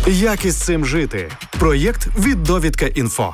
Як із цим жити? Проєкт від Довідка.Інфо.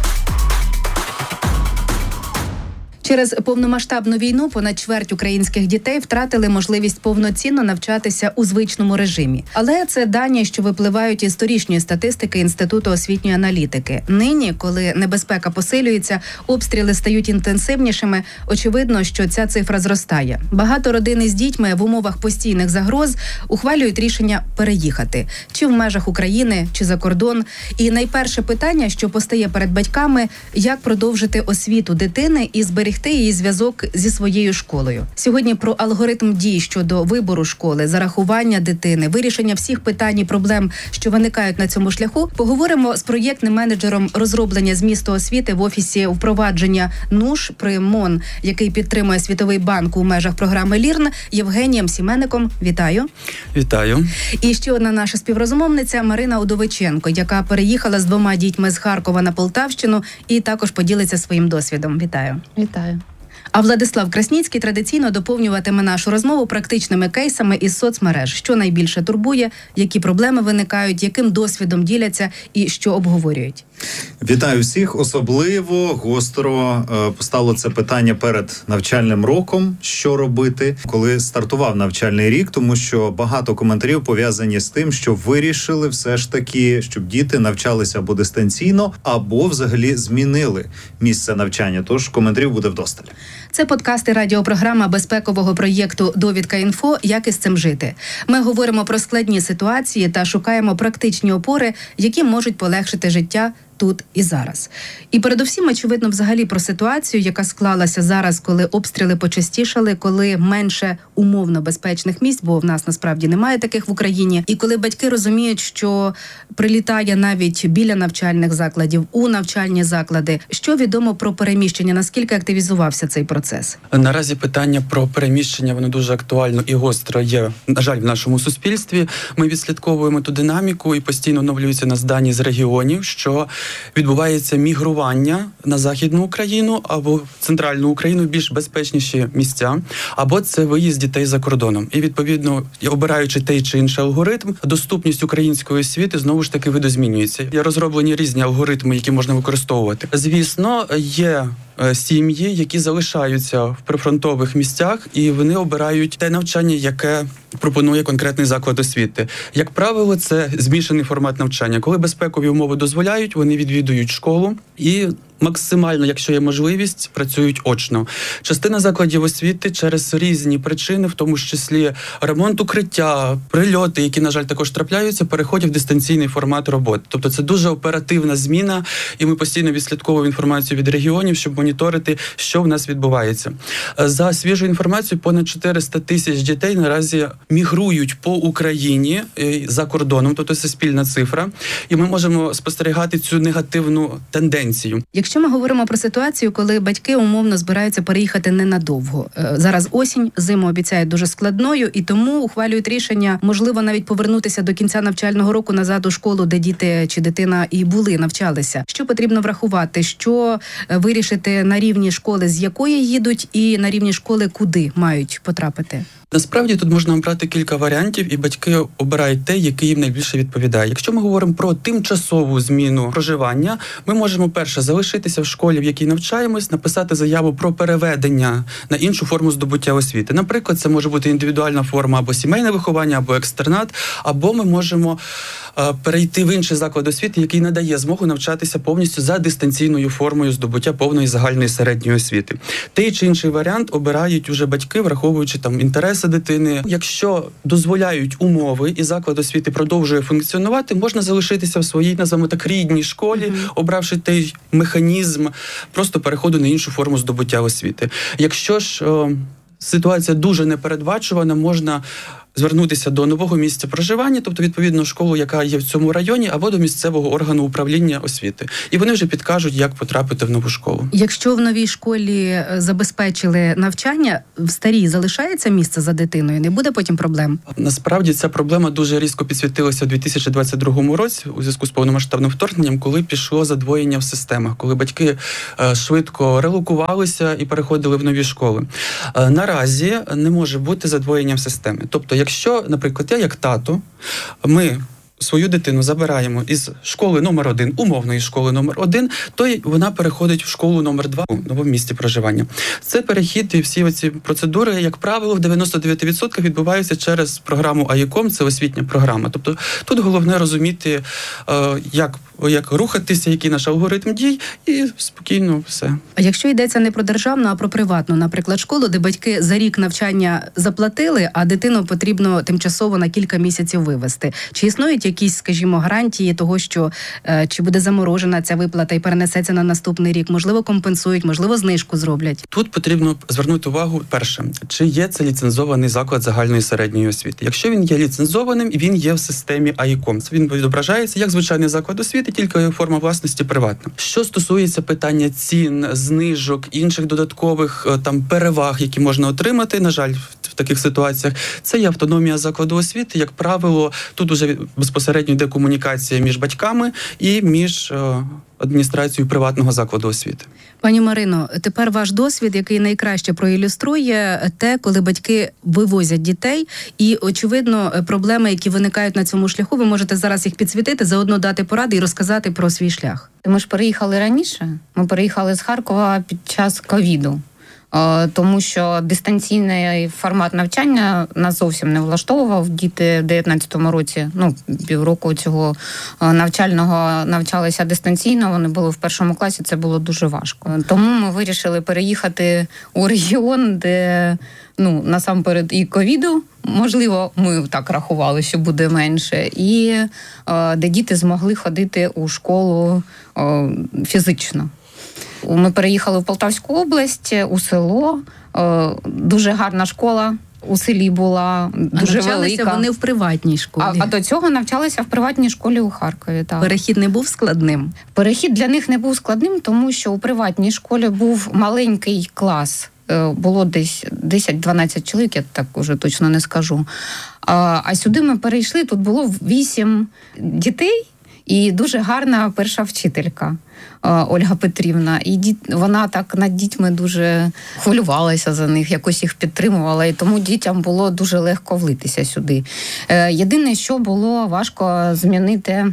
Через повномасштабну війну понад чверть українських дітей втратили можливість повноцінно навчатися у звичному режимі. Але це дані, що випливають із торішньої статистики Інституту освітньої аналітики. Нині, коли небезпека посилюється, обстріли стають інтенсивнішими, очевидно, що ця цифра зростає. Багато родин із дітьми в умовах постійних загроз ухвалюють рішення переїхати. Чи в межах України, чи за кордон. І найперше питання, що постає перед батьками – як продовжити освіту дитини і зберегти її зв'язок зі своєю школою. Сьогодні про алгоритм дій щодо вибору школи, зарахування дитини, вирішення всіх питань і проблем, що виникають на цьому шляху, поговоримо з проєктним менеджером розроблення змісту освіти в Офісі впровадження НУШ при МОН, який підтримує Світовий банк у межах програми ЛІРН, Євгенієм Сімеником. Вітаю. Вітаю. І ще одна наша співрозмовниця Марина Удовиченко, яка переїхала з 2 дітьми з Харкова на Полтавщину і також поділиться своїм досвідом. Вітаю. Вітаю. А Владислав Красніцький традиційно доповнюватиме нашу розмову практичними кейсами із соцмереж. Що найбільше турбує, які проблеми виникають, яким досвідом діляться і що обговорюють. Вітаю всіх. Особливо гостро постало це питання перед навчальним роком. Що робити, коли стартував навчальний рік? Тому що багато коментарів пов'язані з тим, що вирішили все ж таки, щоб діти навчалися або дистанційно, або взагалі змінили місце навчання. Тож коментарів буде вдосталь. Це подкасти радіопрограма безпекового проєкту «Довідка.Інфо. Як із цим жити». Ми говоримо про складні ситуації та шукаємо практичні опори, які можуть полегшити життя тут і зараз. І передусім, очевидно, взагалі про ситуацію, яка склалася зараз, коли обстріли почастішали, коли менше умовно безпечних місць, бо в нас насправді немає таких в Україні, і коли батьки розуміють, що прилітає навіть біля навчальних закладів, у навчальні заклади. Що відомо про переміщення? Наскільки активізувався цей процес? Наразі питання про переміщення, воно дуже актуально і гостро є, на жаль, в нашому суспільстві. Ми відслідковуємо ту динаміку і постійно оновлюються нас дані з регіонів, що відбувається мігрування на Західну Україну або в Центральну Україну, більш безпечніші місця, або це виїзд дітей за кордоном. І, відповідно, обираючи той чи інший алгоритм, доступність української освіти знову ж таки видозмінюється. Є розроблені різні алгоритми, які можна використовувати. Звісно, є сім'ї, які залишаються в прифронтових місцях, і вони обирають те навчання, яке пропонує конкретний заклад освіти. Як правило, це змішаний формат навчання. Коли безпекові умови дозволяють, вони відвідують школу і максимально, якщо є можливість, працюють очно. Частина закладів освіти через різні причини, в тому числі ремонт укриття, прильоти, які, на жаль, також трапляються, переходять в дистанційний формат роботи. Тобто це дуже оперативна зміна, і ми постійно відслідковуємо інформацію від регіонів, щоб моніторити, що в нас відбувається. За свіжу інформацію, понад 400 тисяч дітей наразі мігрують по Україні за кордоном, тобто це спільна цифра, і ми можемо спостерігати цю негативну тенденцію. Якщо ми говоримо про ситуацію, коли батьки умовно збираються переїхати ненадовго. Зараз осінь, зиму обіцяють дуже складною, і тому ухвалюють рішення, можливо, навіть повернутися до кінця навчального року назад у школу, де діти чи дитина і були, навчалися. Що потрібно врахувати? Що вирішити на рівні школи, з якої їдуть, і на рівні школи, куди мають потрапити? Насправді тут можна обрати кілька варіантів, і батьки обирають те, який їм найбільше відповідає. Якщо ми говоримо про тимчасову зміну проживання, ми можемо перше залишитися в школі, в якій навчаємось, написати заяву про переведення на іншу форму здобуття освіти. Наприклад, це може бути індивідуальна форма або сімейне виховання, або екстернат, або ми можемо перейти в інший заклад освіти, який надає змогу навчатися повністю за дистанційною формою здобуття повної загальної середньої освіти. Той чи інший варіант обирають уже батьки, враховуючи там інтереси дитини. Якщо дозволяють умови і заклад освіти продовжує функціонувати, можна залишитися в своїй, називаємо так, рідній школі, обравши той механізм просто переходу на іншу форму здобуття освіти. Якщо ж ситуація дуже непередбачувана, можна звернутися до нового місця проживання, тобто відповідно школу, яка є в цьому районі, або до місцевого органу управління освіти. І вони вже підкажуть, як потрапити в нову школу. Якщо в новій школі забезпечили навчання, в старій залишається місце за дитиною? Не буде потім проблем? Насправді ця проблема дуже різко підсвітилася у 2022 році у зв'язку з повномасштабним вторгненням, коли пішло задвоєння в системах, коли батьки швидко релокувалися і переходили в нові школи. Наразі не може бути задвоєння в системі. Тобто, якщо, наприклад, я як тато, ми свою дитину забираємо із школи номер 1, умовної школи номер 1, то вона переходить в школу номер 2 у новому місці проживання. Це перехід і всі оці процедури, як правило, в 99% відбуваються через програму АЄКОМ, це освітня програма. Тобто тут головне розуміти, як рухатися, який наш алгоритм дій, і спокійно все. А якщо йдеться не про державну, а про приватну, наприклад, школу, де батьки за рік навчання заплатили, а дитину потрібно тимчасово на кілька місяців вивезти. Чи існують якісь, скажімо, гарантії того, що чи буде заморожена ця виплата і перенесеться на наступний рік? Можливо, компенсують, можливо, знижку зроблять? Тут потрібно звернути увагу, перше, чи є це ліцензований заклад загальної середньої освіти. Якщо він є ліцензованим, він є в системі АЄКОМ. Він відображається як звичайний заклад освіти, тільки форма власності приватна. Що стосується питання цін, знижок, інших додаткових переваг, які можна отримати, на жаль, в таких ситуаціях, це є автономія закладу освіти. Як правило, тут уже безпосередньо йде комунікація між батьками і між адміністрацією приватного закладу освіти. Пані Марино, тепер ваш досвід, який найкраще проілюструє те, коли батьки вивозять дітей, і, очевидно, проблеми, які виникають на цьому шляху, ви можете зараз їх підсвітити, заодно дати поради і розказати про свій шлях. Ми ж переїхали раніше. Ми переїхали з Харкова під час ковіду. Тому що дистанційний формат навчання нас зовсім не влаштовував. Діти в 19-му році, півроку цього навчального навчалися дистанційно, вони були в першому класі, це було дуже важко. Тому ми вирішили переїхати у регіон, де, насамперед і ковіду, можливо, ми так рахували, що буде менше, і де діти змогли ходити у школу фізично. Ми переїхали в Полтавську область, у село. Дуже гарна школа у селі була, дуже велика. Навчалися вони в приватній школі. А до цього навчалися в приватній школі у Харкові. Так. Перехід не був складним? Перехід для них не був складним, тому що у приватній школі був маленький клас. Було десь 10-12 чоловік, я так уже точно не скажу. А сюди ми перейшли, тут було 8 дітей і дуже гарна перша вчителька. Ольга Петрівна, і вона так над дітьми дуже хвилювалася за них, якось їх підтримувала, і тому дітям було дуже легко влитися сюди. Єдине, що було важко змінити,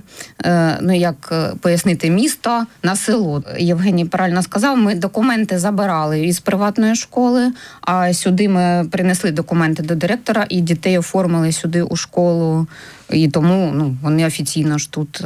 як пояснити, місто на село. Євгеній правильно сказав, ми документи забирали із приватної школи, а сюди ми принесли документи до директора, і дітей оформили сюди у школу, і тому вони офіційно ж тут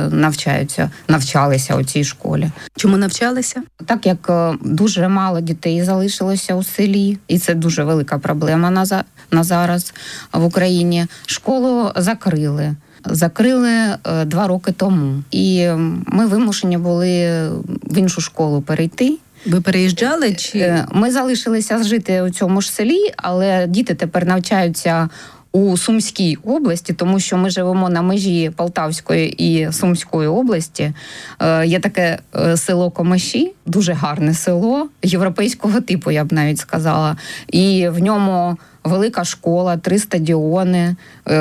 навчалися у цій школі. Чому навчалися? Так як дуже мало дітей залишилося у селі, і це дуже велика проблема на зараз в Україні. Школу закрили. Закрили 2 роки тому. І ми вимушені були в іншу школу перейти. Ви переїжджали? Чи ми залишилися жити у цьому ж селі, але діти тепер навчаються у Сумській області, тому що ми живемо на межі Полтавської і Сумської області. Є таке село Комиші, дуже гарне село, європейського типу, я б навіть сказала. І в ньому велика школа, 3 стадіони.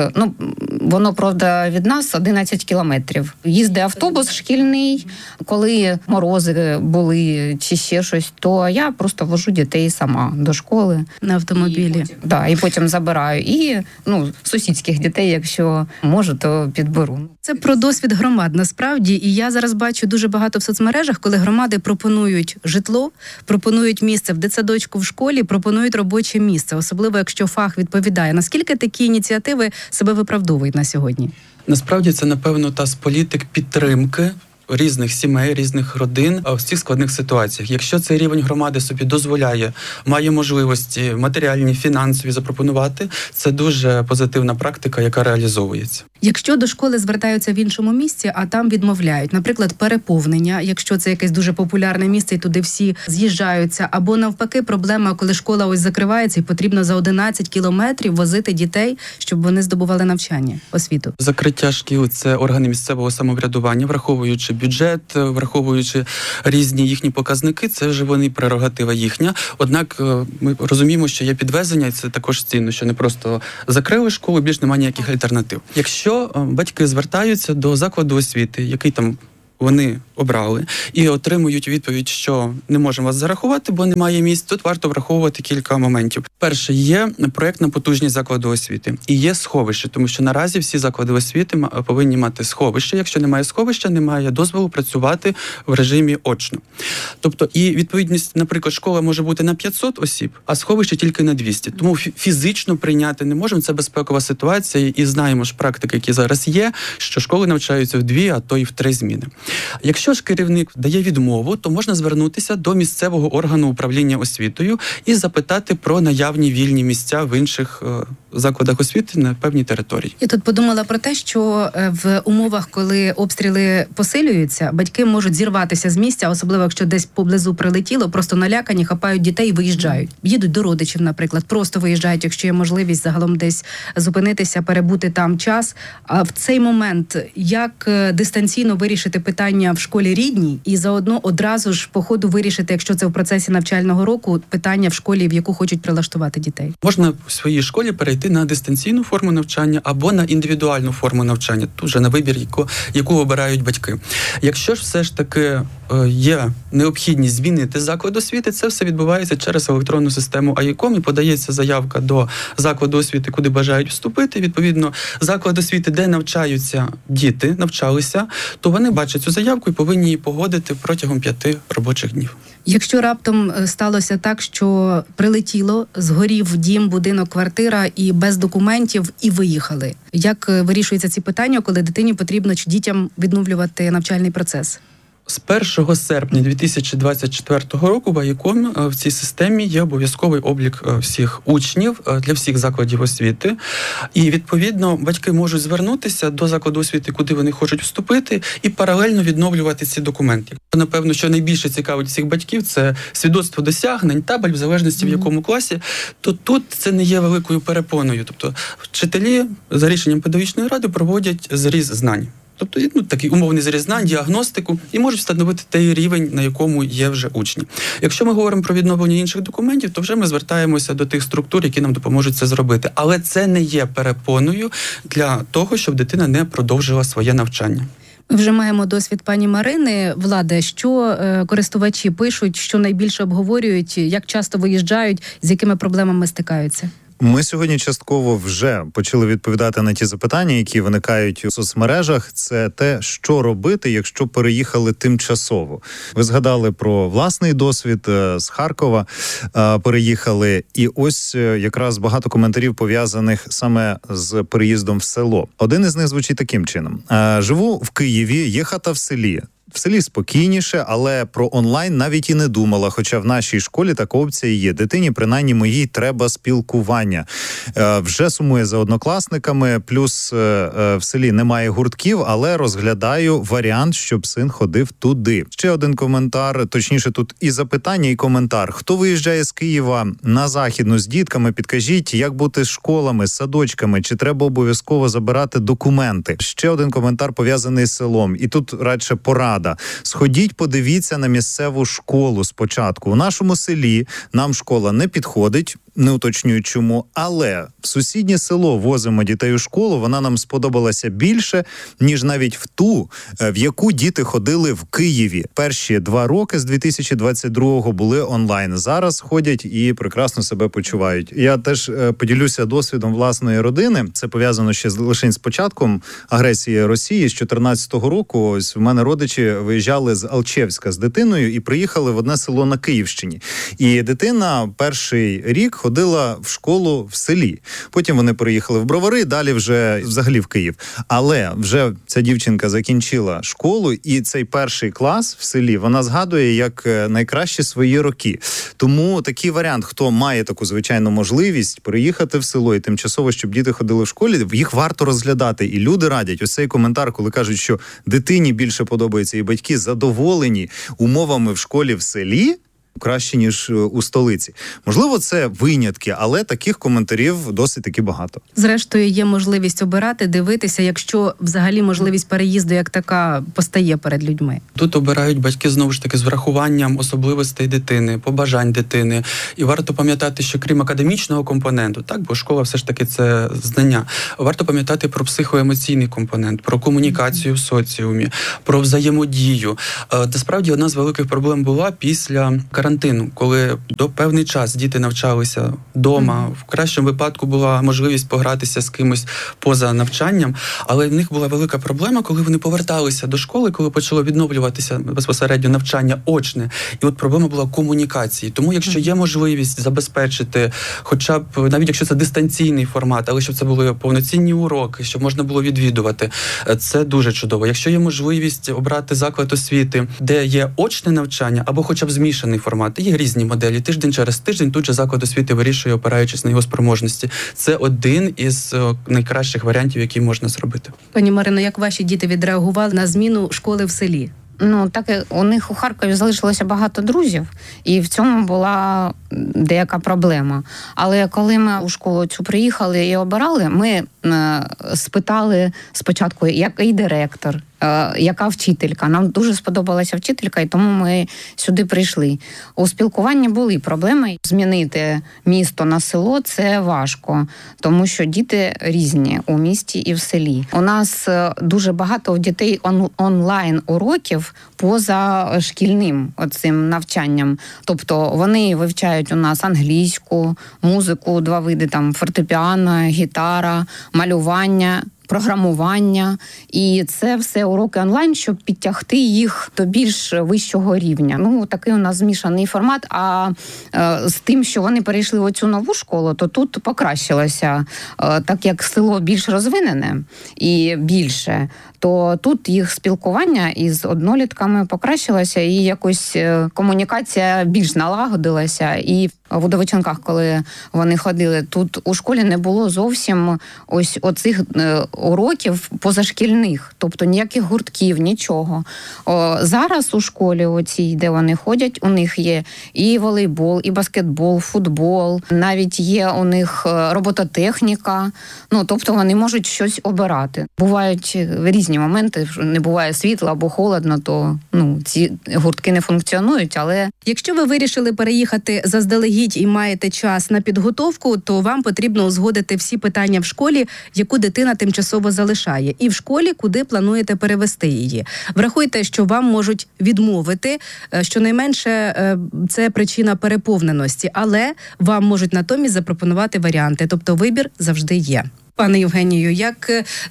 Воно, правда, від нас 11 кілометрів. Їздить автобус шкільний. Коли морози були чи ще щось, то я просто вожу дітей сама до школи. На автомобілі. І потім забираю. І сусідських дітей, якщо можу, то підберу. Це про досвід громад, насправді. І я зараз бачу дуже багато в соцмережах, коли громади пропонують житло, пропонують місце в дитсадочку, в школі, пропонують робоче місце, особливо якщо фах відповідає. Наскільки такі ініціативи себе виправдовують на сьогодні? Насправді це, напевно, та з політик підтримки різних сімей, різних родин в цих складних ситуаціях. Якщо цей рівень громади собі дозволяє, має можливості матеріальні, фінансові запропонувати, це дуже позитивна практика, яка реалізовується. Якщо до школи звертаються в іншому місці, а там відмовляють, наприклад, переповнення, якщо це якесь дуже популярне місце і туди всі з'їжджаються, або навпаки проблема, коли школа ось закривається і потрібно за 11 кілометрів возити дітей, щоб вони здобували навчання, освіту. Закриття шкіл – це органи місцевого самоврядування, враховуючи бюджет, враховуючи різні їхні показники, це вже вони прерогатива їхня. Однак ми розуміємо, що є підвезення, і це також цінно, що не просто закрили школу, більш немає ніяких альтернатив. Якщо батьки звертаються до закладу освіти, який там вони обрали і отримують відповідь, що не можемо вас зарахувати, бо немає місць, тут варто враховувати кілька моментів. Перше, є проєктна потужність закладу освіти і є сховище, тому що наразі всі заклади освіти повинні мати сховище. Якщо немає сховища, немає дозволу працювати в режимі очно. Тобто і відповідність, наприклад, школа може бути на 500 осіб, а сховище тільки на 200. Тому фізично прийняти не можемо, це безпекова ситуація, і знаємо ж практики, які зараз є, що школи навчаються в 2, а то і в 3 зміни. Якщо ж керівник дає відмову, то можна звернутися до місцевого органу управління освітою і запитати про наявні вільні місця в інших закладах освіти на певній території. Я тут подумала про те, що в умовах, коли обстріли посилюються, батьки можуть зірватися з місця, особливо якщо десь поблизу прилетіло, просто налякані, хапають дітей і виїжджають. Їдуть до родичів, наприклад, просто виїжджають, якщо є можливість загалом десь зупинитися, перебути там час. А в цей момент як дистанційно вирішити питання в школі рідній і заодно одразу ж по ходу вирішити, якщо це в процесі навчального року, питання в школі, в яку хочуть прилаштувати дітей? Можна в своїй школі перейти на дистанційну форму навчання або на індивідуальну форму навчання, тут вже на вибір, яку обирають батьки. Якщо ж все ж таки є необхідність змінити заклад освіти, це все відбувається через електронну систему АІКОМ і подається заявка до закладу освіти, куди бажають вступити. Відповідно, заклад освіти, де навчаються діти, навчалися, то вони бачать цю заявку і повинні її погодити протягом 5 робочих днів. Якщо раптом сталося так, що прилетіло, згорів дім, будинок, квартира і без документів, і виїхали. Як вирішуються ці питання, коли дитині потрібно чи дітям відновлювати навчальний процес? З 1 серпня 2024 року в АІКОМ в цій системі є обов'язковий облік всіх учнів для всіх закладів освіти. І, відповідно, батьки можуть звернутися до закладу освіти, куди вони хочуть вступити, і паралельно відновлювати ці документи. Напевно, що найбільше цікавить всіх батьків – це свідоцтво досягнень, табель, в залежності в якому класі, то тут це не є великою перепоною. Тобто вчителі за рішенням педагогічної ради проводять зріз знань. Тобто, такий умовний зріз знань, діагностику, і можуть встановити той рівень, на якому є вже учні. Якщо ми говоримо про відновлення інших документів, то вже ми звертаємося до тих структур, які нам допоможуть це зробити. Але це не є перепоною для того, щоб дитина не продовжила своє навчання. Ми вже маємо досвід пані Марини. Владе, що користувачі пишуть, що найбільше обговорюють, як часто виїжджають, з якими проблемами стикаються? Ми сьогодні частково вже почали відповідати на ті запитання, які виникають у соцмережах. Це те, що робити, якщо переїхали тимчасово. Ви згадали про власний досвід з Харкова, переїхали. І ось якраз багато коментарів пов'язаних саме з переїздом в село. Один із них звучить таким чином. Живу в Києві, є хата в селі. В селі спокійніше, але про онлайн навіть і не думала, хоча в нашій школі така опція є. Дитині, принаймні моїй, треба спілкування. Вже сумує за однокласниками, плюс в селі немає гуртків, але розглядаю варіант, щоб син ходив туди. Ще один коментар, точніше тут і запитання, і коментар. Хто виїжджає з Києва на Західну з дітками, підкажіть, як бути з школами, з садочками, чи треба обов'язково забирати документи? Ще один коментар пов'язаний з селом, і тут радше порада. Сходіть, подивіться на місцеву школу спочатку. У нашому селі нам школа не підходить, не уточнюю чому, але в сусіднє село возимо дітей у школу, вона нам сподобалася більше, ніж навіть в ту, в яку діти ходили в Києві. Перші 2 роки з 2022-го були онлайн. Зараз ходять і прекрасно себе почувають. Я теж поділюся досвідом власної родини. Це пов'язано ще лише з початком агресії Росії. З 2014 року ось в мене родичі виїжджали з Алчевська з дитиною і приїхали в одне село на Київщині. І дитина перший рік ходила в школу в селі. Потім вони переїхали в Бровари, далі вже взагалі в Київ. Але вже ця дівчинка закінчила школу, і цей перший клас в селі вона згадує як найкращі свої роки. Тому такий варіант, хто має таку звичайну можливість переїхати в село і тимчасово, щоб діти ходили в школі, їх варто розглядати. І люди радять. Ось цей коментар, коли кажуть, що дитині більше подобається і батьки задоволені умовами в школі в селі, краще, ніж у столиці. Можливо, це винятки, але таких коментарів досить таки багато. Зрештою, є можливість обирати, дивитися, якщо взагалі можливість переїзду як така постає перед людьми. Тут обирають батьки, знову ж таки, з врахуванням особливостей дитини, побажань дитини. І варто пам'ятати, що крім академічного компоненту, так, бо школа все ж таки це знання, варто пам'ятати про психоемоційний компонент, про комунікацію в соціумі, про взаємодію. Насправді, одна з великих проблем була після карантину, коли до певний час діти навчалися вдома, в кращому випадку була можливість погратися з кимось поза навчанням, але в них була велика проблема, коли вони поверталися до школи, коли почало відновлюватися безпосередньо навчання очне. І от проблема була комунікації. Тому якщо є можливість забезпечити, хоча б, навіть якщо це дистанційний формат, але щоб це були повноцінні уроки, щоб можна було відвідувати, це дуже чудово. Якщо є можливість обрати заклад освіти, де є очне навчання, або хоча б змішаний формат, є різні моделі, тиждень через тиждень, тут же заклад освіти вирішує, опираючись на його спроможності. Це один із найкращих варіантів, які можна зробити. Пані Марино, як ваші діти відреагували на зміну школи в селі? Так у них у Харкові залишилося багато друзів, і в цьому була деяка проблема. Але коли ми у школу цю приїхали і обирали, ми спитали спочатку, який директор, яка вчителька. Нам дуже сподобалася вчителька, і тому ми сюди прийшли. У спілкуванні були проблеми. Змінити місто на село – це важко, тому що діти різні у місті і в селі. У нас дуже багато у дітей онлайн-уроків поза шкільним оцим навчанням. Тобто вони вивчають у нас англійську, музику, 2 види, там фортепіано, гітара, малювання, програмування. І це все уроки онлайн, щоб підтягти їх до більш вищого рівня. Такий у нас змішаний формат. А з тим, що вони перейшли в цю нову школу, то тут покращилося. Так як село більш розвинене і більше, то тут їх спілкування із однолітками покращилося, і якось комунікація більш налагодилася. І в Удовиченках, коли вони ходили, тут у школі не було зовсім ось оцих уроків позашкільних, тобто ніяких гуртків, нічого. Зараз у школі оцій, де вони ходять, у них є і волейбол, і баскетбол, футбол, навіть є у них робототехніка, тобто вони можуть щось обирати. Бувають різні моменти, не буває світла або холодно, то ці гуртки не функціонують, але... Якщо ви вирішили переїхати заздалегідь і маєте час на підготовку, то вам потрібно узгодити всі питання в школі, яку дитина тимчасово залишає, і в школі, куди плануєте перевести її. Врахуйте, що вам можуть відмовити, щонайменше це причина переповненості, але вам можуть натомість запропонувати варіанти, тобто вибір завжди є. Пане Євгенію, як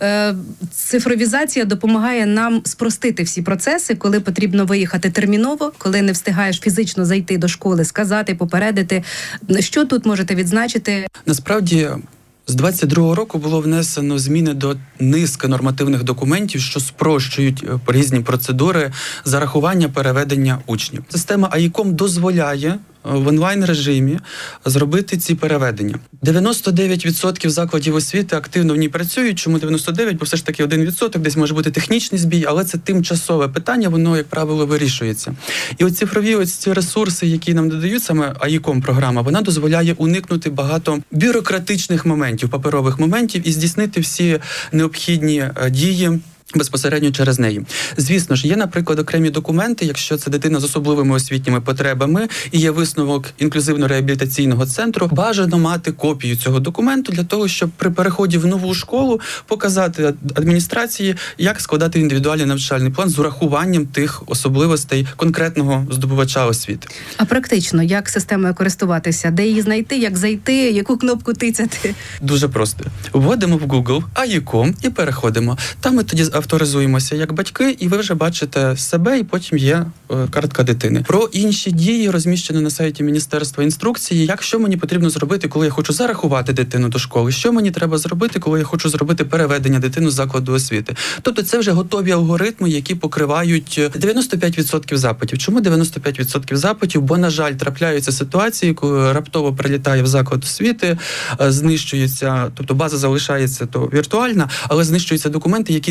цифровізація допомагає нам спростити всі процеси, коли потрібно виїхати терміново, коли не встигаєш фізично зайти до школи, сказати, попередити. Що тут можете відзначити? Насправді, з 22-го року було внесено зміни до низки нормативних документів, що спрощують різні процедури зарахування переведення учнів. Система АІКОМ дозволяє в онлайн-режимі зробити ці переведення. 99% закладів освіти активно в ній працюють. Чому 99? Бо все ж таки 1% десь може бути технічний збій, але це тимчасове питання, воно, як правило, вирішується. І от цифрові ці ресурси, які нам додають саме АІКОМ-програма, вона дозволяє уникнути багато бюрократичних моментів, паперових моментів і здійснити всі необхідні дії безпосередньо через неї. Звісно ж, є, наприклад, окремі документи, якщо це дитина з особливими освітніми потребами і є висновок інклюзивно-реабілітаційного центру, бажано мати копію цього документу для того, щоб при переході в нову школу показати адміністрації, як складати індивідуальний навчальний план з урахуванням тих особливостей конкретного здобувача освіти. А практично, як системою користуватися? Де її знайти, як зайти, яку кнопку тицяти? Дуже просто. Вводимо в Google АІКОМ і переходимо. Там ми тоді авторизуємося як батьки, і ви вже бачите себе, і потім є картка дитини. Про інші дії розміщено на сайті Міністерства інструкції, що мені потрібно зробити, коли я хочу зарахувати дитину до школи, що мені треба зробити, коли я хочу зробити переведення дитини з закладу освіти. Тобто це вже готові алгоритми, які покривають 95% запитів. Чому 95% запитів? Бо, на жаль, трапляються ситуації, коли раптово прилітає в заклад освіти, знищується, тобто база залишається то віртуальна, але знищуються документи, які не встигають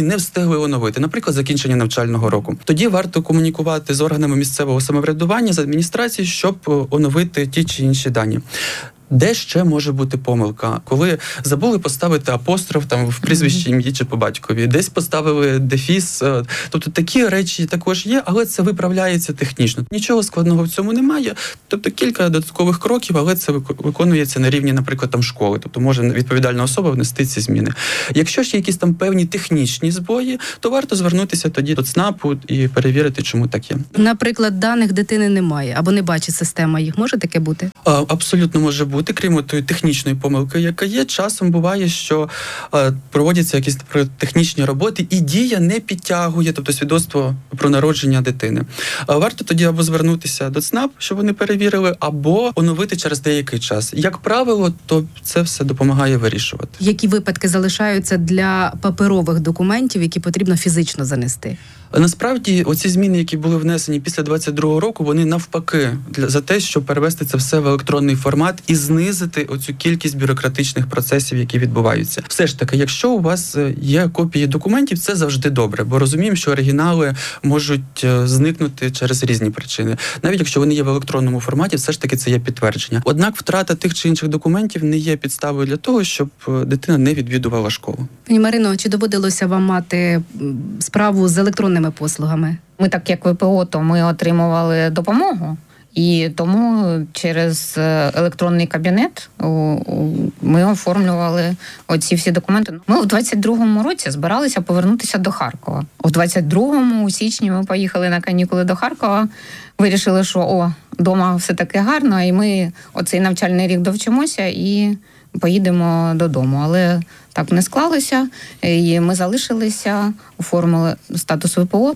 встигли оновити, наприклад, закінчення навчального року. Тоді варто комунікувати з органами місцевого самоврядування, з адміністрацією, щоб оновити ті чи інші дані. Де ще може бути помилка? Коли забули поставити апостроф там в прізвищі, ім'ї чи по батькові, десь поставили дефіс. Тобто такі речі також є, але це виправляється технічно. Нічого складного в цьому немає. Тобто кілька додаткових кроків, але це виконується на рівні, наприклад, там школи. Тобто може відповідальна особа внести ці зміни. Якщо ж є якісь там певні технічні збої, то варто звернутися тоді до ЦНАПу і перевірити, чому так є. Наприклад, даних дитини немає або не бачить система їх. Може таке бути? Абсолютно може бути. Крім тої технічної помилки, яка є, часом буває, що проводяться якісь технічні роботи і дія не підтягує, тобто свідоцтво про народження дитини. Варто тоді або звернутися до ЦНАП, щоб вони перевірили, або оновити через деякий час. Як правило, то це все допомагає вирішувати. Які випадки залишаються для паперових документів, які потрібно фізично занести? Насправді, оці зміни, які були внесені після 22-го року, вони навпаки за те, щоб перевести це все в електронний формат і знизити оцю кількість бюрократичних процесів, які відбуваються. Все ж таки, якщо у вас є копії документів, це завжди добре, бо розуміємо, що оригінали можуть зникнути через різні причини. Навіть якщо вони є в електронному форматі, все ж таки це є підтвердження. Однак втрата тих чи інших документів не є підставою для того, щоб дитина не відвідувала школу. Пані Марино, чи доводилося вам мати справу з електронними послугами? Ми, так як ВПО, то ми отримували допомогу. І тому через електронний кабінет ми оформлювали оці всі документи. Ми у 22-му році збиралися повернутися до Харкова. У 22-му, у січні, ми поїхали на канікули до Харкова. Вирішили, що вдома все таки гарно, і ми оцей навчальний рік довчимося і поїдемо додому. Але так не склалося, і ми залишилися, оформили статус ВПО,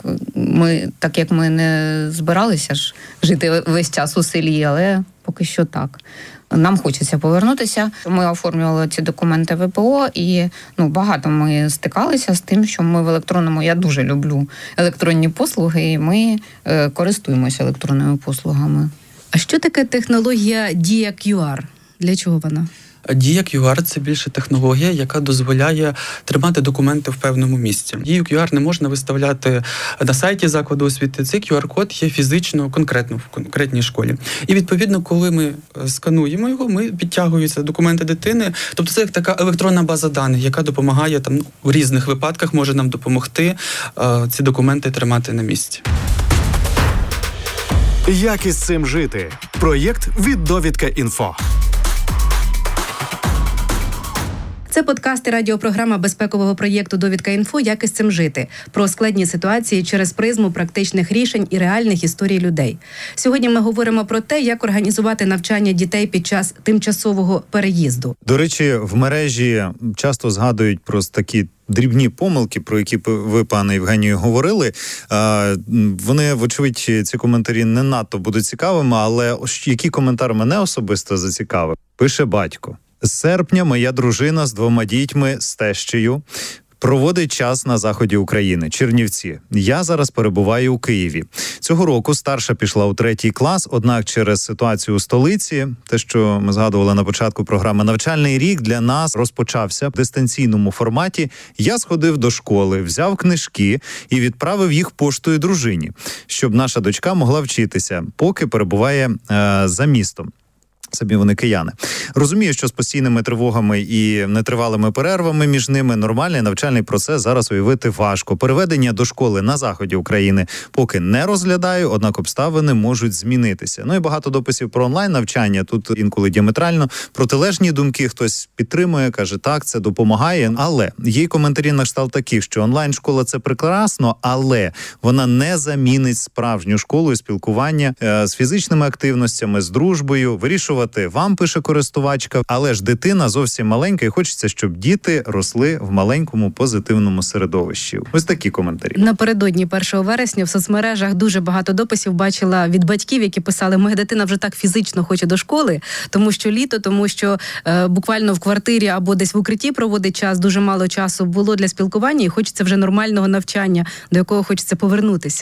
так як ми не збиралися ж жити весь час у селі, але поки що так. Нам хочеться повернутися. Ми оформлювали ці документи ВПО, і багато ми стикалися з тим, що ми в електронному, я дуже люблю електронні послуги, і ми користуємося електронними послугами. А що таке технологія Дія QR? Для чого вона? Дія QR – це більше технологія, яка дозволяє тримати документи в певному місці. Дію QR не можна виставляти на сайті закладу освіти. Цей QR-код є фізично, конкретно в конкретній школі. І, відповідно, коли ми скануємо його, ми підтягуються документи дитини. Тобто це як така електронна база даних, яка допомагає у різних випадках, може нам допомогти ці документи тримати на місці. Як із цим жити? Проєкт від Довідка.Інфо. Це подкаст і радіопрограма безпекового проєкту «Довідка.Інфо. Як із цим жити?» про складні ситуації через призму практичних рішень і реальних історій людей. Сьогодні ми говоримо про те, як організувати навчання дітей під час тимчасового переїзду. До речі, в мережі часто згадують про такі дрібні помилки, про які ви, пане Євгенію, говорили. Вони, вочевидь, ці коментарі не надто будуть цікавими, але який коментар мене особисто зацікавив? Пише батько. З серпня моя дружина з 2 дітьми, з тещею, проводить час на заході України, Чернівці. Я зараз перебуваю у Києві. Цього року старша пішла у 3-й клас, однак через ситуацію у столиці, те, що ми згадували на початку програми, навчальний рік для нас розпочався в дистанційному форматі. Я сходив до школи, взяв книжки і відправив їх поштою дружині, щоб наша дочка могла вчитися, поки перебуває за містом. Самі вони кияни. Розумію, що з постійними тривогами і нетривалими перервами між ними нормальний навчальний процес зараз уявити важко. Переведення до школи на заході України поки не розглядаю, однак обставини можуть змінитися. Ну і багато дописів про онлайн-навчання. Тут інколи діаметрально протилежні думки. Хтось підтримує, каже, так, це допомагає. Але є й коментарі на кшталт таких, що онлайн-школа – це прекрасно, але вона не замінить справжню школу і спілкування з фізичними активностями, з дружбою, вирішувати вам, пише користувачка, але ж дитина зовсім маленька і хочеться, щоб діти росли в маленькому позитивному середовищі. Ось такі коментарі. Напередодні 1 вересня в соцмережах дуже багато дописів бачила від батьків, які писали: моя дитина вже так фізично хоче до школи, тому що літо, тому що буквально в квартирі або десь в укритті проводить час, дуже мало часу було для спілкування і хочеться вже нормального навчання, до якого хочеться повернутися.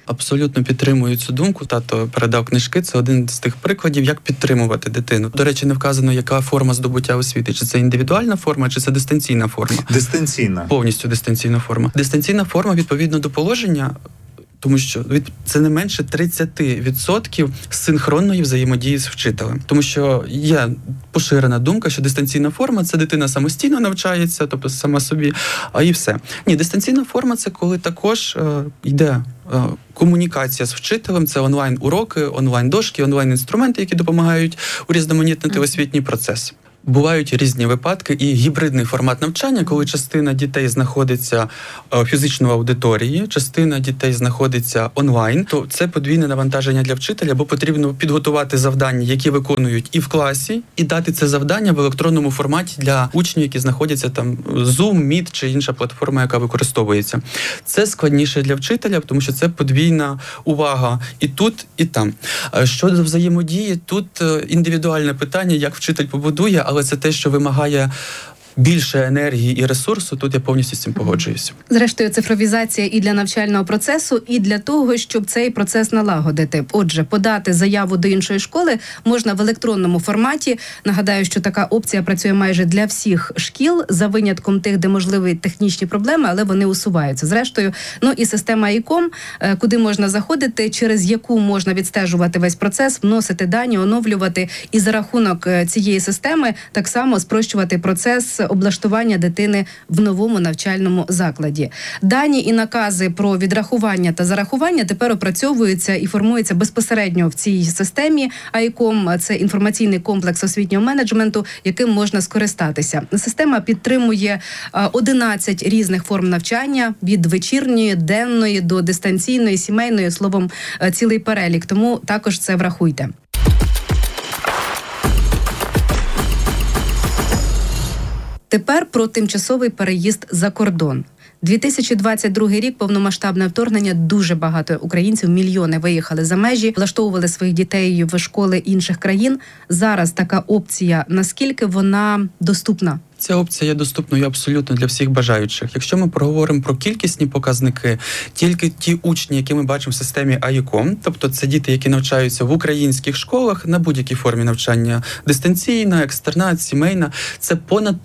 Абсолютно підтримую цю думку. Тато передав книжки. Це один з тих прикладів, як підтримувати дитину. До речі, не вказано, яка форма здобуття освіти. Чи це індивідуальна форма, чи це дистанційна форма? Дистанційна. Повністю дистанційна форма. Дистанційна форма, відповідно до положення, тому що це не менше 30% синхронної взаємодії з вчителем. Тому що є поширена думка, що дистанційна форма – це дитина самостійно навчається, тобто сама собі, а і все. Ні, дистанційна форма – це коли також йде комунікація з вчителем, це онлайн-уроки, онлайн-дошки, онлайн-інструменти, які допомагають урізноманітнити освітній процес. Бувають різні випадки і гібридний формат навчання, коли частина дітей знаходиться фізично в аудиторії, частина дітей знаходиться онлайн, то це подвійне навантаження для вчителя, бо потрібно підготувати завдання, які виконують і в класі, і дати це завдання в електронному форматі для учнів, які знаходяться там Zoom, Meet чи інша платформа, яка використовується. Це складніше для вчителя, тому що це подвійна увага і тут, і там. Щодо взаємодії, тут індивідуальне питання, як вчитель побудує, але це те, що вимагає більше енергії і ресурсу, тут я повністю з цим погоджуюся. Зрештою, цифровізація і для навчального процесу, і для того, щоб цей процес налагодити. Отже, подати заяву до іншої школи можна в електронному форматі. Нагадаю, що така опція працює майже для всіх шкіл, за винятком тих, де можливі технічні проблеми, але вони усуваються. Зрештою, і система ICOM, куди можна заходити, через яку можна відстежувати весь процес, вносити дані, оновлювати і за рахунок цієї системи так само спрощувати процес облаштування дитини в новому навчальному закладі. Дані і накази про відрахування та зарахування тепер опрацьовуються і формуються безпосередньо в цій системі ICOM. Це інформаційний комплекс освітнього менеджменту, яким можна скористатися. Система підтримує 11 різних форм навчання, від вечірньої, денної до дистанційної, сімейної, словом, цілий перелік. Тому також це врахуйте. Тепер про тимчасовий переїзд за кордон. 2022 рік, повномасштабне вторгнення, дуже багато українців, мільйони виїхали за межі, влаштовували своїх дітей в школи інших країн. Зараз така опція, наскільки вона доступна? Ця опція є доступною абсолютно для всіх бажаючих. Якщо ми проговоримо про кількісні показники, тільки ті учні, які ми бачимо в системі ICOM, тобто це діти, які навчаються в українських школах на будь-якій формі навчання, дистанційна, екстернат, сімейна, це понад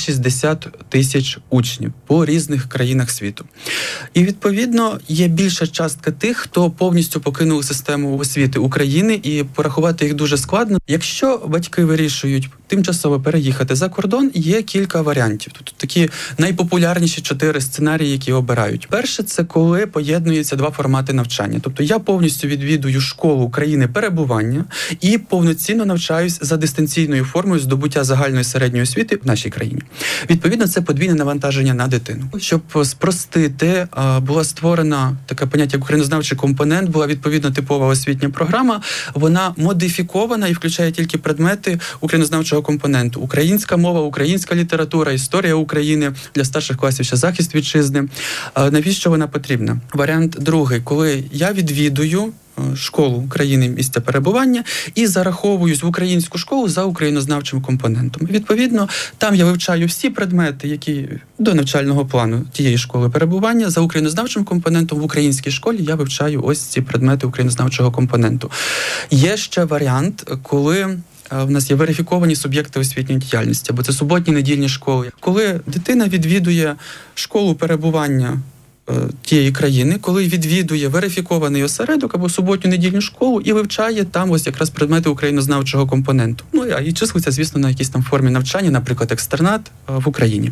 360 тисяч учнів по різних країнах світу. І, відповідно, є більша частка тих, хто повністю покинув систему освіти України, і порахувати їх дуже складно. Якщо батьки вирішують тимчасово переїхати за кордон, є кілька варіантів. Тут такі найпопулярніші 4 сценарії, які обирають. Перше, це коли поєднуються 2 формати навчання. Тобто я повністю відвідую школу країни перебування і повноцінно навчаюсь за дистанційною формою здобуття загальної середньої освіти в нашій країні. Відповідно, це подвійне навантаження на дитину. Щоб спростити, була створена таке поняття, як українознавчий компонент, була відповідно типова освітня програма. Вона модифікована і включає тільки предмети українознавчого компоненту. Українська мова, українська література, історія України, для старших класів ще захист вітчизни. Навіщо вона потрібна? Варіант другий, коли я відвідую школу країни місця перебування і зараховуюсь в українську школу за українознавчим компонентом. Відповідно, там я вивчаю всі предмети, які до навчального плану тієї школи перебування, за українознавчим компонентом в українській школі я вивчаю ось ці предмети українознавчого компоненту. Є ще варіант, коли в нас є верифіковані суб'єкти освітньої діяльності, або це суботні, недільні школи. Коли дитина відвідує школу перебування тієї країни, коли відвідує верифікований осередок або суботню недільну школу і вивчає там ось якраз предмети українознавчого компоненту. І числиться, звісно, на якійсь там формі навчання, наприклад, екстернат в Україні.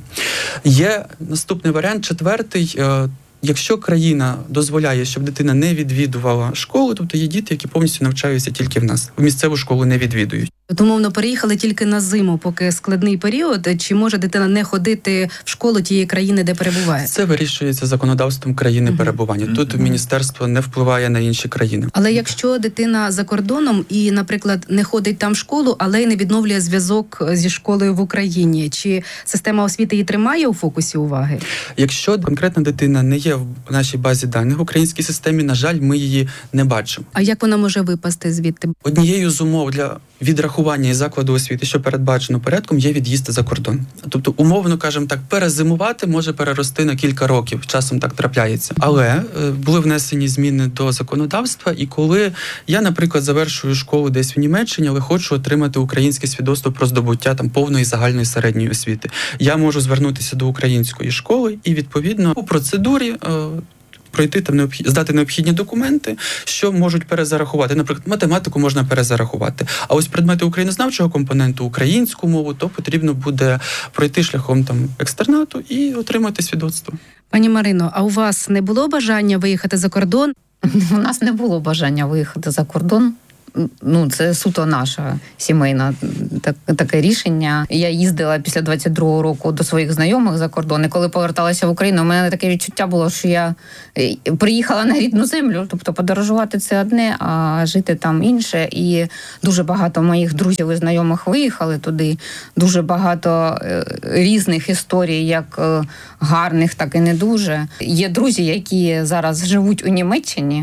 Є наступний варіант, 4-й. Якщо країна дозволяє, щоб дитина не відвідувала школу, тобто є діти, які повністю навчаються тільки в нас, в місцеву школу не відвідують. Умовно, переїхали тільки на зиму, поки складний період, чи може дитина не ходити в школу тієї країни, де перебуває? Це вирішується законодавством країни перебування. Тут міністерство не впливає на інші країни. Але якщо дитина за кордоном і, наприклад, не ходить там в школу, але й не відновлює зв'язок зі школою в Україні, чи система освіти її тримає у фокусі уваги? Якщо конкретна дитина не є в нашій базі даних в українській системі, на жаль, ми її не бачимо. А як вона може випасти звідти? Однією з умов для відрахування із закладу освіти, що передбачено порядком, є від'їзд за кордон. Тобто, умовно, кажемо так, перезимувати може перерости на кілька років, часом так трапляється. Але були внесені зміни до законодавства, і коли я, наприклад, завершую школу десь в Німеччині, але хочу отримати українське свідоцтво про здобуття там повної загальної середньої освіти, я можу звернутися до української школи і, відповідно, у процедурі пройти там здати необхідні документи, що можуть перезарахувати. Наприклад, математику можна перезарахувати. А ось предмети українознавчого компоненту, українську мову, то потрібно буде пройти шляхом там екстернату і отримати свідоцтво. Пані Марино, а у вас не було бажання виїхати за кордон? У нас не було бажання виїхати за кордон. Це суто наша сімейна таке рішення. Я їздила після 22-го року до своїх знайомих за кордон, і коли поверталася в Україну, у мене таке відчуття було, що я приїхала на рідну землю, тобто подорожувати це одне, а жити там інше. І дуже багато моїх друзів і знайомих виїхали туди, дуже багато різних історій, як гарних, так і не дуже. Є друзі, які зараз живуть у Німеччині.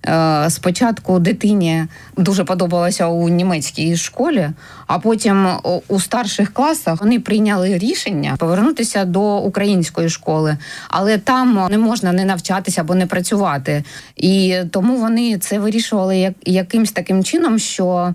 Спочатку дитині дуже подобалося у німецькій школі, а потім у старших класах вони прийняли рішення повернутися до української школи, але там не можна не навчатися або не працювати. І тому вони це вирішували якимсь таким чином, що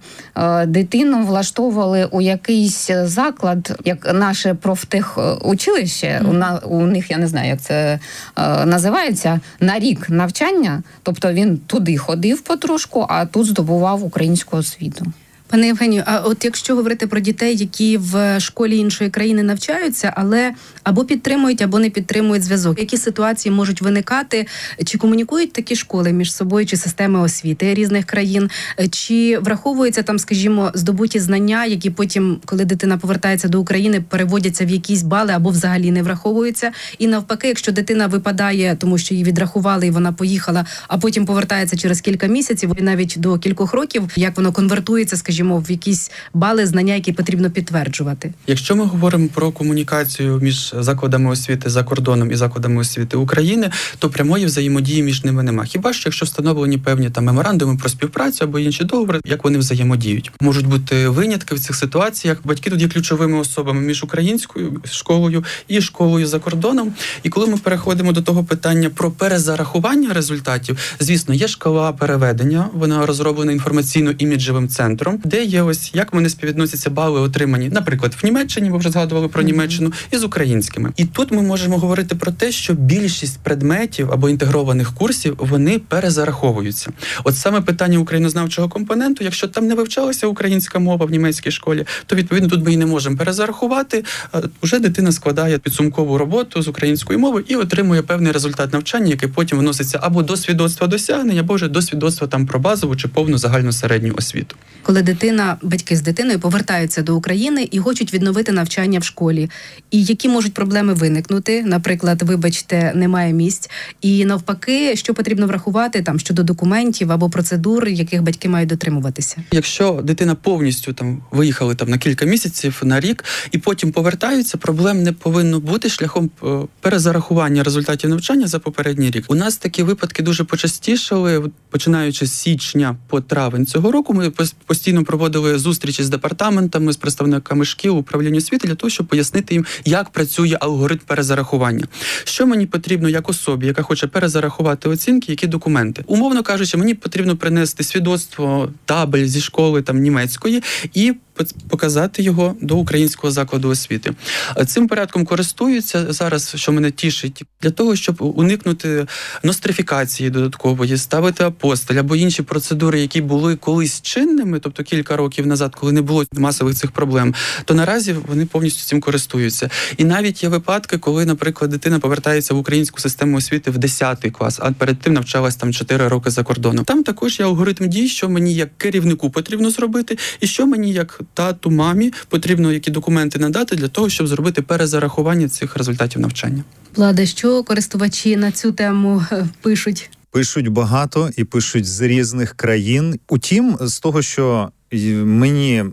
дитину влаштовували у якийсь заклад, як наше профтехучилище, у них, я не знаю, як це називається, на рік навчання, тобто він туди ходив потрошку, а тут здобував українську освіту. Пане Євгенію, а от якщо говорити про дітей, які в школі іншої країни навчаються, але або підтримують, або не підтримують зв'язок, які ситуації можуть виникати? Чи комунікують такі школи між собою, чи системи освіти різних країн? Чи враховуються там, скажімо, здобуті знання, які потім, коли дитина повертається до України, переводяться в якісь бали або взагалі не враховуються? І навпаки, якщо дитина випадає, тому що її відрахували і вона поїхала, а потім повертається через кілька місяців, і навіть до кількох років, як воно конвертується, скажімо, в якісь бали, знання, які потрібно підтверджувати? Якщо ми говоримо про комунікацію між закладами освіти за кордоном і закладами освіти України, то прямої взаємодії між ними нема. Хіба що, якщо встановлені певні там меморандуми про співпрацю або інші договори, як вони взаємодіють. Можуть бути винятки в цих ситуаціях. Батьки тут є ключовими особами між українською школою і школою за кордоном. І коли ми переходимо до того питання про перезарахування результатів, звісно, є шкала переведення, вона розроблена інформаційно-іміджевим центром, де є ось, як вони співвідносяться бали, отримані, наприклад, в Німеччині, ви вже згадували про Німеччину, і з українськими. І тут ми можемо говорити про те, що більшість предметів або інтегрованих курсів, вони перезараховуються. От саме питання українознавчого компоненту, якщо там не вивчалася українська мова в німецькій школі, то, відповідно, тут ми і не можемо перезарахувати. Уже дитина складає підсумкову роботу з української мови і отримує певний результат навчання, який потім виноситься або до свідоцтва досягнень, або вже до свідоцтва там про базову чи повну загальну середню освіту. Коли батьки з дитиною повертаються до України і хочуть відновити навчання в школі. І які можуть проблеми виникнути? Наприклад, вибачте, немає місць. І навпаки, що потрібно врахувати там щодо документів або процедур, яких батьки мають дотримуватися? Якщо дитина повністю там виїхали там на кілька місяців, на рік, і потім повертаються, проблем не повинно бути шляхом перезарахування результатів навчання за попередній рік. У нас такі випадки дуже почастішали, починаючи з січня по травень цього року. Ми постійно проводили зустрічі з департаментами, з представниками шкіл, управління освіти для того, щоб пояснити їм, як працює алгоритм перезарахування. Що мені потрібно як особі, яка хоче перезарахувати оцінки, які документи? Умовно кажучи, мені потрібно принести свідоцтво, табель зі школи там німецької і показати його до українського закладу освіти. Цим порядком користуються зараз, що мене тішить, для того, щоб уникнути нострифікації додаткової, ставити апостиль або інші процедури, які були колись чинними, тобто кілька років назад, коли не було масових цих проблем, то наразі вони повністю цим користуються. І навіть є випадки, коли, наприклад, дитина повертається в українську систему освіти в 10 клас, а перед тим навчалась там 4 роки за кордоном. Там також є алгоритм дій, що мені як керівнику потрібно зробити, і що мені як тату, мамі потрібно які документи надати для того, щоб зробити перезарахування цих результатів навчання. Влада, що користувачі на цю тему пишуть? Пишуть багато і пишуть з різних країн. Утім, з того, що мені,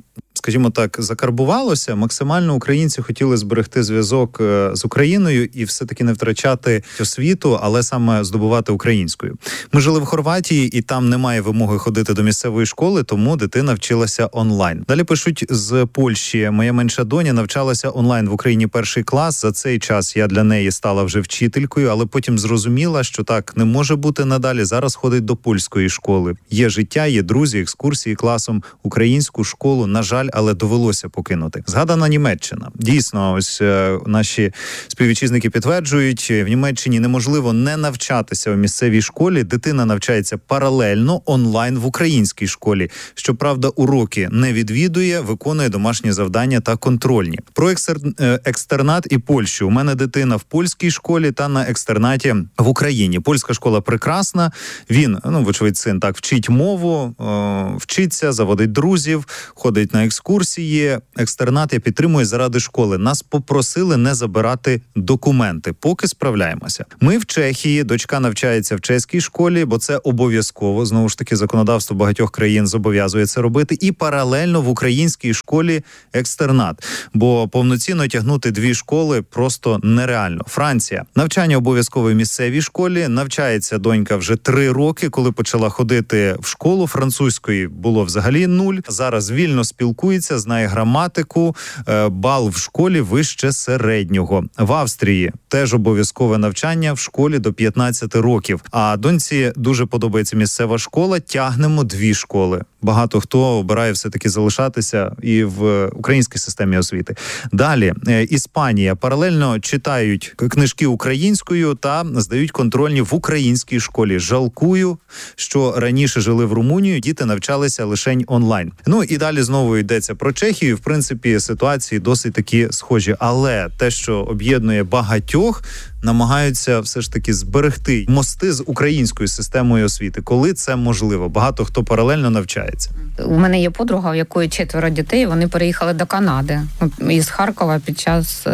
скажімо так, закарбувалося, максимально українці хотіли зберегти зв'язок з Україною і все-таки не втрачати освіту, але саме здобувати українською. Ми жили в Хорватії, і там немає вимоги ходити до місцевої школи, тому дитина вчилася онлайн. Далі пишуть з Польщі. Моя менша доня навчалася онлайн в Україні 1 клас. За цей час я для неї стала вже вчителькою, але потім зрозуміла, що так не може бути надалі. Зараз ходить до польської школи. Є життя, є друзі, екскурсії класом. Українську школу, на жаль, але довелося покинути. Згадана Німеччина. Дійсно, ось наші співвітчизники підтверджують, в Німеччині неможливо не навчатися у місцевій школі. Дитина навчається паралельно онлайн в українській школі. Щоправда, уроки не відвідує, виконує домашні завдання та контрольні. Про екстернат і Польщу. У мене дитина в польській школі та на екстернаті в Україні. Польська школа прекрасна. Він, вочевидь, син так вчить мову, вчиться, заводить друзів, ходить на екскурсії. Екстернат я підтримую заради школи. Нас попросили не забирати документи, поки справляємося. Ми в Чехії, дочка навчається в чеській школі, бо це обов'язково. Знову ж таки, законодавство багатьох країн зобов'язує це робити. І паралельно в українській школі екстернат. Бо повноцінно тягнути 2 школи просто нереально. Франція. Навчання обов'язково в місцевій школі. Навчається донька вже 3 роки, коли почала ходити в школу. Французької було взагалі 0. Зараз вільно спілкується, знає граматику, бал в школі вище середнього. В Австрії теж обов'язкове навчання в школі до 15 років. А доньці дуже подобається місцева школа, тягнемо 2 школи. Багато хто обирає все-таки залишатися і в українській системі освіти. Далі, Іспанія. Паралельно читають книжки українською та здають контрольні в українській школі. Жалкую, що раніше жили в Румунії, діти навчалися лише онлайн. І далі знову йдеться про Чехію. В принципі, ситуації досить такі схожі. Але те, що об'єднує багатьох, намагаються все ж таки зберегти мости з українською системою освіти, коли це можливо. Багато хто паралельно навчається. У мене є подруга, у якої 4 дітей, вони переїхали до Канади із Харкова під час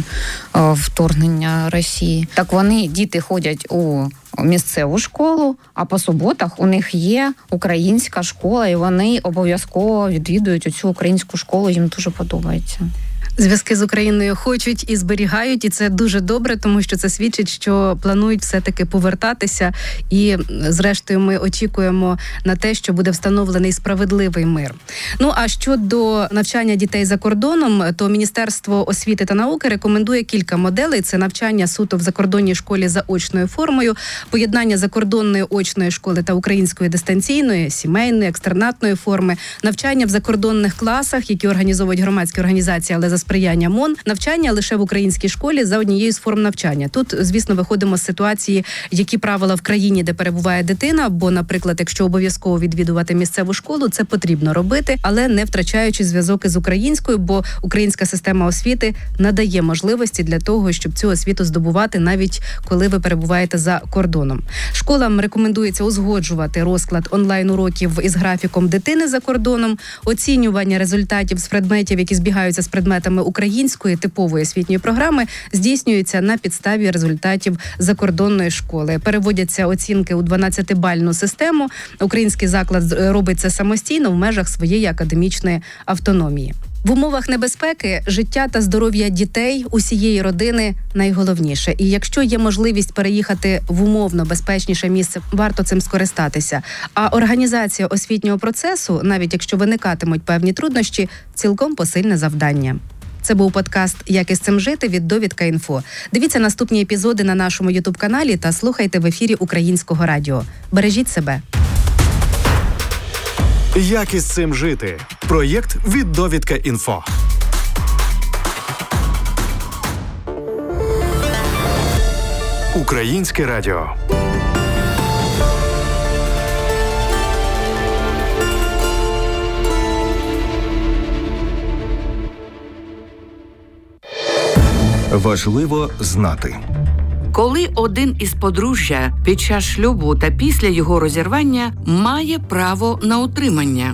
вторгнення Росії. Так діти ходять у місцеву школу, а по суботах у них є українська школа, і вони обов'язково відвідують цю українську школу, їм дуже подобається. Зв'язки з Україною хочуть і зберігають, і це дуже добре, тому що це свідчить, що планують все-таки повертатися. І, зрештою, ми очікуємо на те, що буде встановлений справедливий мир. А щодо навчання дітей за кордоном, то Міністерство освіти та науки рекомендує кілька моделей. Це навчання суто в закордонній школі за очною формою, поєднання закордонної очної школи та української дистанційної, сімейної, екстернатної форми, навчання в закордонних класах, які організовують громадські організації, але за сприяння МОН, навчання лише в українській школі за однією з форм навчання. Тут, звісно, виходимо з ситуації, які правила в країні, де перебуває дитина, бо, наприклад, якщо обов'язково відвідувати місцеву школу, це потрібно робити, але не втрачаючи зв'язок із українською, бо українська система освіти надає можливості для того, щоб цю освіту здобувати, навіть коли ви перебуваєте за кордоном. Школам рекомендується узгоджувати розклад онлайн-уроків із графіком дитини за кордоном, оцінювання результатів з предметів, які збігаються з предметами української типової освітньої програми, здійснюється на підставі результатів закордонної школи. Переводяться оцінки у 12-бальну систему. Український заклад робить це самостійно в межах своєї академічної автономії. В умовах небезпеки життя та здоров'я дітей, усієї родини найголовніше. І якщо є можливість переїхати в умовно безпечніше місце, варто цим скористатися. А організація освітнього процесу, навіть якщо виникатимуть певні труднощі, цілком посильне завдання. Це був подкаст «Як із цим жити» від Довідка.Інфо. Дивіться наступні епізоди на нашому YouTube-каналі та слухайте в ефірі Українського радіо. Бережіть себе. Як із цим жити? Проєкт від Довідка.Інфо. Українське радіо. Важливо знати. Коли один із подружжя під час шлюбу та після його розірвання має право на утримання.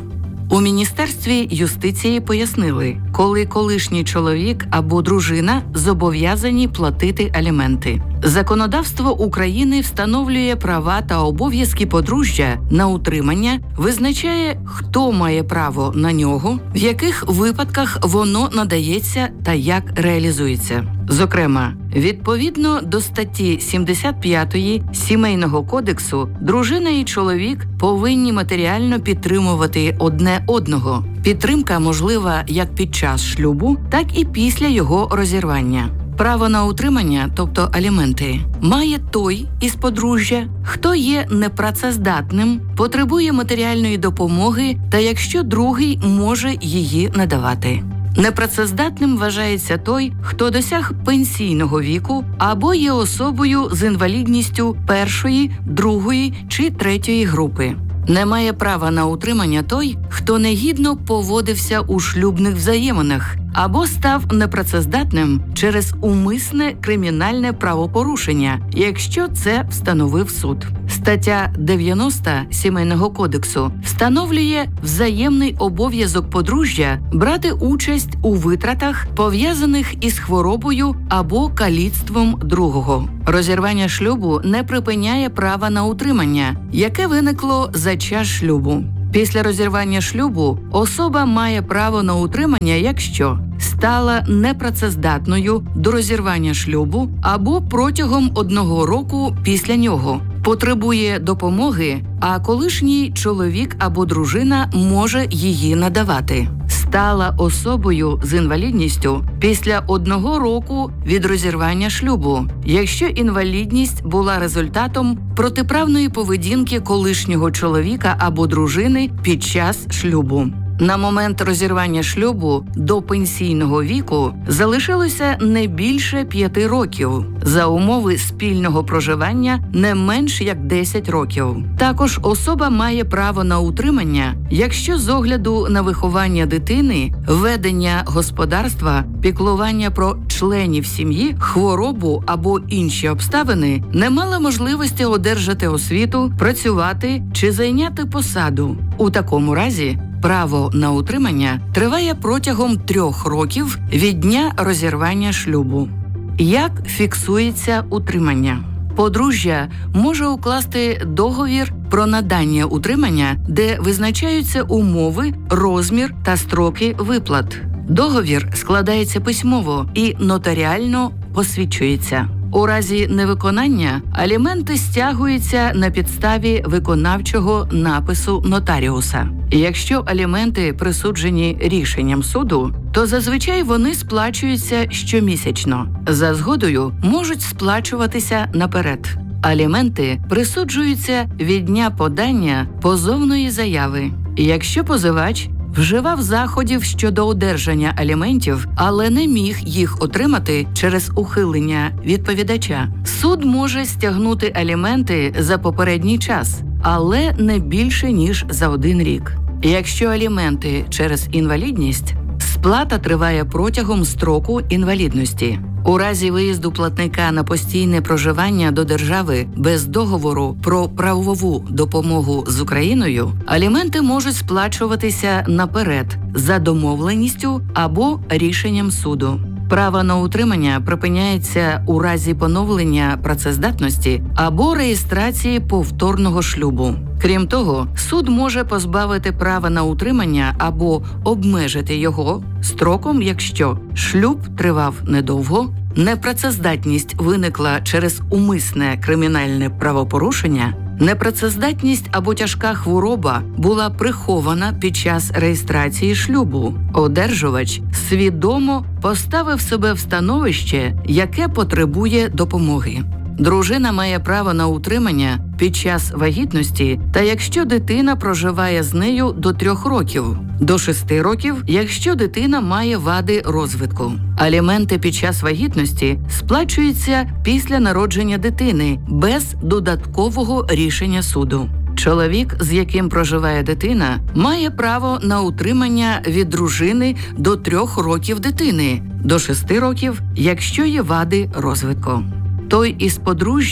У Міністерстві юстиції пояснили, коли колишній чоловік або дружина зобов'язані платити аліменти. Законодавство України встановлює права та обов'язки подружжя на утримання, визначає, хто має право на нього, в яких випадках воно надається та як реалізується. Зокрема, відповідно до статті 75 Сімейного кодексу, дружина і чоловік повинні матеріально підтримувати одне одного. Підтримка можлива як під час шлюбу, так і після його розірвання. Право на утримання, тобто аліменти, має той із подружжя, хто є непрацездатним, потребує матеріальної допомоги та якщо другий може її надавати. Непрацездатним вважається той, хто досяг пенсійного віку або є особою з інвалідністю першої, другої чи третьої групи. Не має права на утримання той, хто негідно поводився у шлюбних взаєминах або став непрацездатним через умисне кримінальне правопорушення, якщо це встановив суд. Стаття 90 Сімейного кодексу встановлює взаємний обов'язок подружжя брати участь у витратах, пов'язаних із хворобою або каліцтвом другого. Розірвання шлюбу не припиняє права на утримання, яке виникло за час шлюбу. Після розірвання шлюбу особа має право на утримання, якщо стала непрацездатною до розірвання шлюбу або протягом 1 року після нього, потребує допомоги, а колишній чоловік або дружина може її надавати. Стала особою з інвалідністю після 1 року від розірвання шлюбу, якщо інвалідність була результатом протиправної поведінки колишнього чоловіка або дружини під час шлюбу. На момент розірвання шлюбу до пенсійного віку залишилося не більше 5 років, за умови спільного проживання не менш як 10 років. Також особа має право на утримання, якщо з огляду на виховання дитини, ведення господарства, піклування про членів сім'ї, хворобу або інші обставини не мала можливості одержати освіту, працювати чи зайняти посаду. У такому разі право на утримання триває протягом 3 років від дня розірвання шлюбу. Як фіксується утримання? Подружжя може укласти договір про надання утримання, де визначаються умови, розмір та строки виплат. Договір складається письмово і нотаріально посвідчується. У разі невиконання аліменти стягуються на підставі виконавчого напису нотаріуса. Якщо аліменти присуджені рішенням суду, то зазвичай вони сплачуються щомісячно. За згодою можуть сплачуватися наперед. Аліменти присуджуються від дня подання позовної заяви. Якщо позивач вживав заходів щодо одержання аліментів, але не міг їх отримати через ухилення відповідача, суд може стягнути аліменти за попередній час, але не більше, ніж за 1 рік. Якщо аліменти через інвалідність, сплата триває протягом строку інвалідності. У разі виїзду платника на постійне проживання до держави без договору про правову допомогу з Україною, аліменти можуть сплачуватися наперед за домовленістю або рішенням суду. Право на утримання припиняється у разі поновлення працездатності або реєстрації повторного шлюбу. Крім того, суд може позбавити права на утримання або обмежити його строком, якщо шлюб тривав недовго, непрацездатність виникла через умисне кримінальне правопорушення, непрацездатність або тяжка хвороба була прихована під час реєстрації шлюбу. Одержувач свідомо поставив себе в становище, яке потребує допомоги. Дружина має право на утримання під час вагітності та якщо дитина проживає з нею до 3 років, до 6 років, якщо дитина має вади розвитку. Аліменти під час вагітності сплачуються після народження дитини без додаткового рішення суду. Чоловік, з яким проживає дитина, має право на утримання від дружини до 3 років дитини, до 6 років, якщо є вади розвитку. Той із подружжя,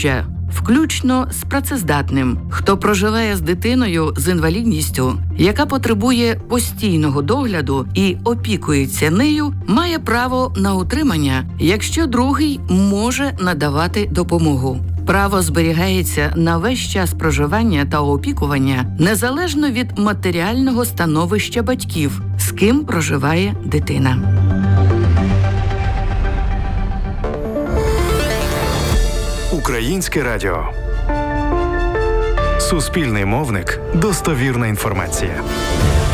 включно з працездатним. Хто проживає з дитиною з інвалідністю, яка потребує постійного догляду і опікується нею, має право на утримання, якщо другий може надавати допомогу. Право зберігається на весь час проживання та опікування, незалежно від матеріального становища батьків, з ким проживає дитина. Українське радіо. Суспільний мовник. Достовірна інформація.